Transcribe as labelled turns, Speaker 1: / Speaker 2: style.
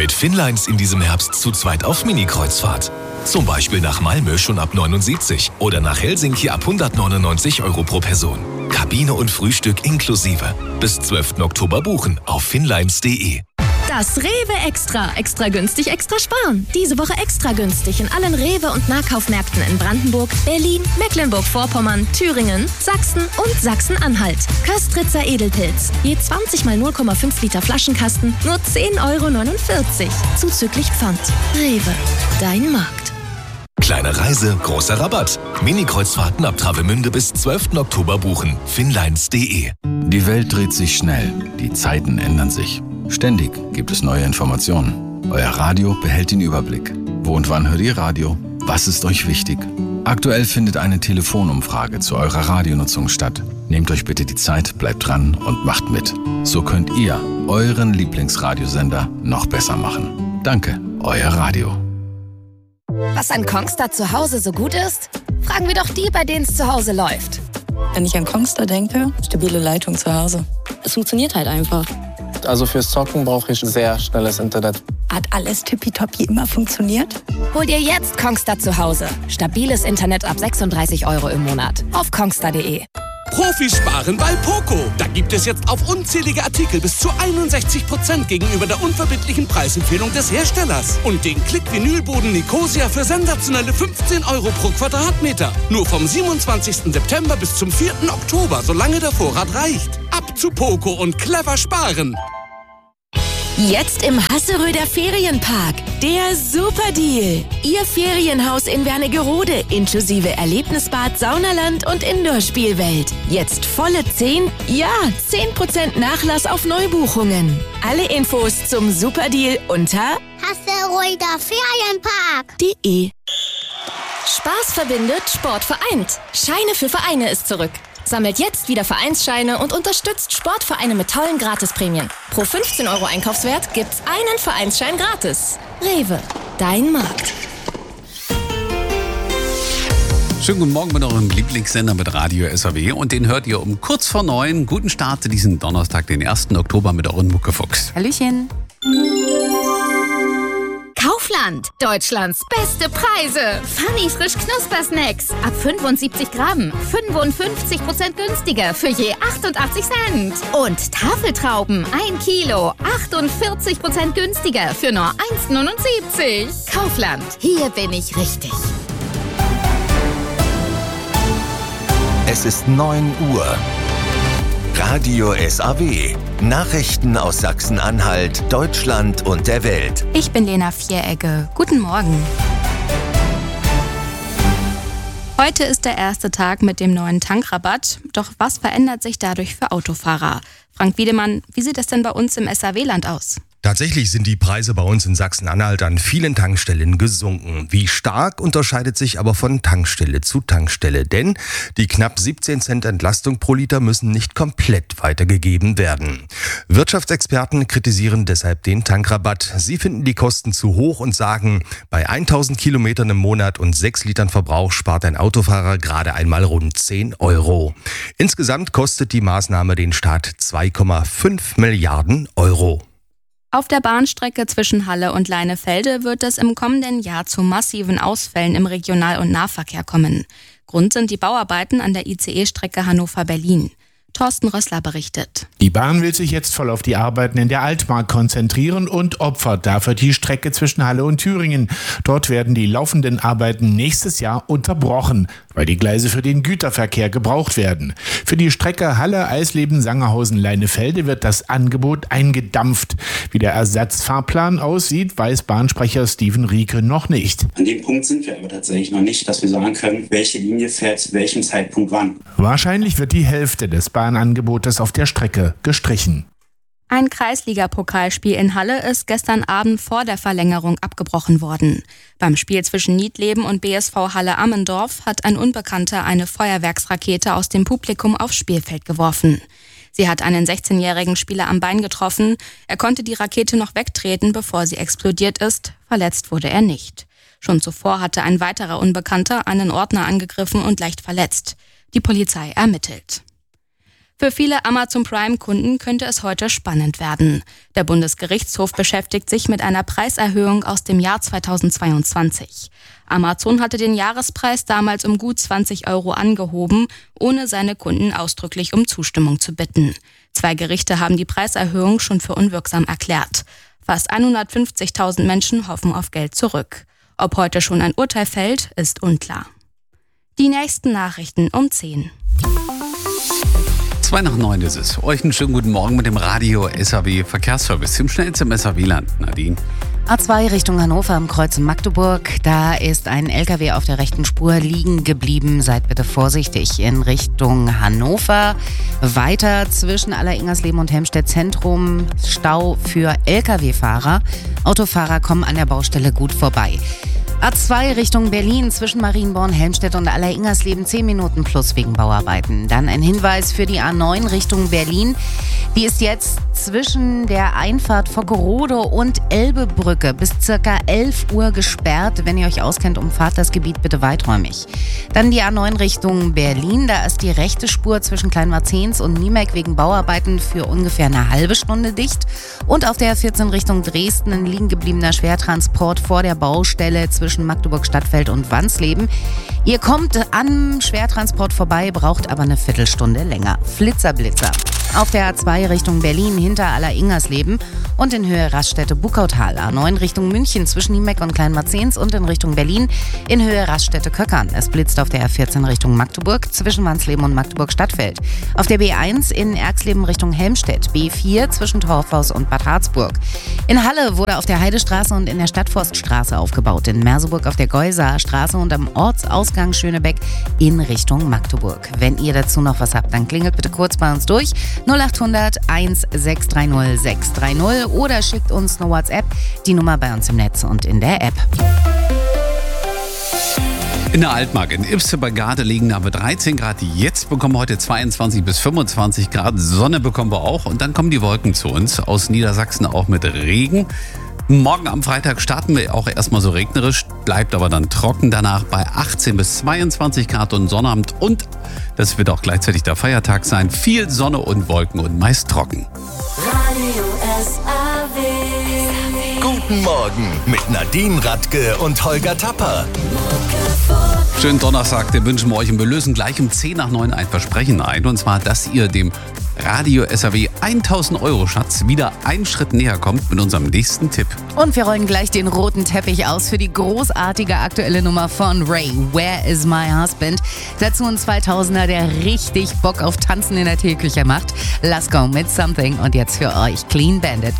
Speaker 1: Mit Finnlines in diesem Herbst zu zweit auf Mini-Kreuzfahrt. Zum Beispiel nach Malmö schon ab 79 oder nach Helsinki ab 199 € pro Person. Kabine und Frühstück inklusive. Bis 12. Oktober buchen auf finnlines.de.
Speaker 2: Das Rewe Extra. Extra günstig, extra sparen. Diese Woche extra günstig in allen Rewe- und Nahkaufmärkten in Brandenburg, Berlin, Mecklenburg-Vorpommern, Thüringen, Sachsen und Sachsen-Anhalt. Köstritzer Edelpilz. Je 20 mal 0,5 Liter Flaschenkasten, nur 10,49 €. Zuzüglich Pfand. Rewe. Dein Markt.
Speaker 1: Kleine Reise, großer Rabatt. Mini-Kreuzfahrten ab Travemünde bis 12. Oktober buchen. Finnlines.de.
Speaker 3: Die Welt dreht sich schnell. Die Zeiten ändern sich. Ständig gibt es neue Informationen. Euer Radio behält den Überblick. Wo und wann hört ihr Radio? Was ist euch wichtig? Aktuell findet eine Telefonumfrage zu eurer Radionutzung statt. Nehmt euch bitte die Zeit, bleibt dran und macht mit. So könnt ihr euren Lieblingsradiosender noch besser machen. Danke, euer Radio.
Speaker 4: Was an Kongstar zu Hause so gut ist? Fragen wir doch die, bei denen es zu Hause läuft.
Speaker 5: Wenn ich an Kongstar denke, stabile Leitung zu Hause. Es funktioniert halt einfach.
Speaker 6: Also fürs Zocken brauche ich sehr schnelles Internet.
Speaker 5: Hat alles tippitoppi immer funktioniert?
Speaker 4: Hol dir jetzt Kongstar zu Hause. Stabiles Internet ab 36 € im Monat. Auf kongstar.de.
Speaker 7: Profis sparen bei Poco. Da gibt es jetzt auf unzählige Artikel bis zu 61% gegenüber der unverbindlichen Preisempfehlung des Herstellers. Und den Klick-Vinylboden Nicosia für sensationelle 15 € pro Quadratmeter. Nur vom 27. September bis zum 4. Oktober, solange der Vorrat reicht. Ab zu Poco und clever sparen.
Speaker 8: Jetzt im Hasseröder Ferienpark. Der Superdeal. Ihr Ferienhaus in Wernigerode inklusive Erlebnisbad, Saunaland und Indoor-Spielwelt. Jetzt volle 10% Nachlass auf Neubuchungen. Alle Infos zum Superdeal unter
Speaker 9: Hasseröder Ferienpark.de.
Speaker 2: Spaß verbindet, Sport vereint. Scheine für Vereine ist zurück. Sammelt jetzt wieder Vereinsscheine und unterstützt Sportvereine mit tollen Gratisprämien. Pro 15 € Einkaufswert gibt's einen Vereinsschein gratis. Rewe, dein Markt.
Speaker 10: Schönen guten Morgen mit eurem Lieblingssender mit Radio SAW und den hört ihr um kurz vor 9. Guten Start diesen Donnerstag, den 1. Oktober mit euren Muckefuchs.
Speaker 11: Hallöchen.
Speaker 12: Kaufland. Deutschlands beste Preise. Funny frisch Knuspersnacks. Ab 75 Gramm. 55% günstiger für je 88 Cent. Und Tafeltrauben. 1 Kilo. 48% günstiger für nur 1,79. Kaufland. Hier bin ich richtig.
Speaker 13: Es ist 9 Uhr. Radio SAW. Nachrichten aus Sachsen-Anhalt, Deutschland und der Welt.
Speaker 11: Ich bin Lena Vieregge. Guten Morgen. Heute ist der erste Tag mit dem neuen Tankrabatt. Doch was verändert sich dadurch für Autofahrer? Frank Wiedemann, wie sieht es denn bei uns im SAW-Land aus?
Speaker 14: Tatsächlich sind die Preise bei uns in Sachsen-Anhalt an vielen Tankstellen gesunken. Wie stark unterscheidet sich aber von Tankstelle zu Tankstelle. Denn die knapp 17 Cent Entlastung pro Liter müssen nicht komplett weitergegeben werden. Wirtschaftsexperten kritisieren deshalb den Tankrabatt. Sie finden die Kosten zu hoch und sagen, bei 1000 Kilometern im Monat und 6 Litern Verbrauch spart ein Autofahrer gerade einmal rund 10 €. Insgesamt kostet die Maßnahme den Staat 2,5 Milliarden €.
Speaker 11: Auf der Bahnstrecke zwischen Halle und Leinefelde wird es im kommenden Jahr zu massiven Ausfällen im Regional- und Nahverkehr kommen. Grund sind die Bauarbeiten an der ICE-Strecke Hannover-Berlin. Thorsten Rössler berichtet.
Speaker 15: Die Bahn will sich jetzt voll auf die Arbeiten in der Altmark konzentrieren und opfert dafür die Strecke zwischen Halle und Thüringen. Dort werden die laufenden Arbeiten nächstes Jahr unterbrochen, weil die Gleise für den Güterverkehr gebraucht werden. Für die Strecke Halle, Eisleben, Sangerhausen, Leinefelde wird das Angebot eingedampft. Wie der Ersatzfahrplan aussieht, weiß Bahnsprecher Steven Rieke noch nicht.
Speaker 16: An dem Punkt sind wir aber tatsächlich noch nicht, dass wir sagen können, welche Linie fährt zu welchem Zeitpunkt wann.
Speaker 15: Wahrscheinlich wird die Hälfte des Bahnangebotes auf der Strecke gestrichen.
Speaker 11: Ein Kreisliga-Pokalspiel in Halle ist gestern Abend vor der Verlängerung abgebrochen worden. Beim Spiel zwischen Niedleben und BSV Halle-Ammendorf hat ein Unbekannter eine Feuerwerksrakete aus dem Publikum aufs Spielfeld geworfen. Sie hat einen 16-jährigen Spieler am Bein getroffen. Er konnte die Rakete noch wegtreten, bevor sie explodiert ist. Verletzt wurde er nicht. Schon zuvor hatte ein weiterer Unbekannter einen Ordner angegriffen und leicht verletzt. Die Polizei ermittelt. Für viele Amazon Prime-Kunden könnte es heute spannend werden. Der Bundesgerichtshof beschäftigt sich mit einer Preiserhöhung aus dem Jahr 2022. Amazon hatte den Jahrespreis damals um gut 20 € angehoben, ohne seine Kunden ausdrücklich um Zustimmung zu bitten. 2 Gerichte haben die Preiserhöhung schon für unwirksam erklärt. Fast 150.000 Menschen hoffen auf Geld zurück. Ob heute schon ein Urteil fällt, ist unklar. Die nächsten Nachrichten um 10.
Speaker 10: 8:02 ist es. Euch einen schönen guten Morgen mit dem Radio SAW Verkehrsservice im schnellsten SAW-Land. Nadine.
Speaker 17: A2 Richtung Hannover am Kreuz Magdeburg. Da ist ein LKW auf der rechten Spur liegen geblieben. Seid bitte vorsichtig in Richtung Hannover. Weiter zwischen Alleringersleben und Helmstedt Zentrum Stau für LKW-Fahrer. Autofahrer kommen an der Baustelle gut vorbei. A2 Richtung Berlin zwischen Marienborn, Helmstedt und Alleringersleben 10 Minuten plus wegen Bauarbeiten. Dann ein Hinweis für die A9 Richtung Berlin. Die ist jetzt zwischen der Einfahrt Vockerode und Elbebrücke bis ca. 11 Uhr gesperrt. Wenn ihr euch auskennt, umfahrt das Gebiet bitte weiträumig. Dann die A9 Richtung Berlin. Da ist die rechte Spur zwischen Kleinmarzens und Niemek wegen Bauarbeiten für ungefähr eine halbe Stunde dicht. Und auf der A14 Richtung Dresden ein liegen gebliebener Schwertransport vor der Baustelle zwischen Magdeburg-Stadtfeld und Wansleben. Ihr kommt am Schwertransport vorbei, braucht aber eine Viertelstunde länger. Flitzer-Blitzer. Auf der A2 Richtung Berlin hinter Alleringersleben und in Höhe Raststätte-Buckautal. A9 Richtung München zwischen Niemek und Kleinmarzens und in Richtung Berlin in Höhe Raststätte-Köckern. Es blitzt auf der A14 Richtung Magdeburg zwischen Wansleben und Magdeburg-Stadtfeld. Auf der B1 in Erxleben Richtung Helmstedt. B4 zwischen Torfhaus und Bad Harzburg. In Halle wurde auf der Heidestraße und in der Stadtforststraße aufgebaut. In Merseburg auf der Geusaer Straße und am Ortsausgang Schönebeck in Richtung Magdeburg. Wenn ihr dazu noch was habt, dann klingelt bitte kurz bei uns durch. 0800 1630 630 oder schickt uns eine WhatsApp, die Nummer bei uns im Netz und in der App.
Speaker 10: In der Altmark in Ibse bei Garde liegen aber 13 Grad. Jetzt bekommen wir heute 22 bis 25 Grad. Sonne bekommen wir auch und dann kommen die Wolken zu uns. Aus Niedersachsen auch mit Regen. Morgen am Freitag starten wir auch erstmal so regnerisch, bleibt aber dann trocken danach bei 18 bis 22 Grad und Sonnabend. Und das wird auch gleichzeitig der Feiertag sein. Viel Sonne und Wolken und meist trocken.
Speaker 13: Radio SAW. Guten Morgen mit Nadine Radke und Holger Tapper.
Speaker 10: Schönen Donnerstag, den wünschen wir euch und wir lösen gleich um 10:09 ein Versprechen ein. Und zwar, dass ihr dem Radio SAW 1000 € Schatz wieder einen Schritt näher kommt mit unserem nächsten Tipp.
Speaker 17: Und wir rollen gleich den roten Teppich aus für die großartige aktuelle Nummer von Ray, Where is my husband? Dazu ein 2000er, der richtig Bock auf Tanzen in der Teeküche macht. Let's go mit Something und jetzt für euch Clean Bandit.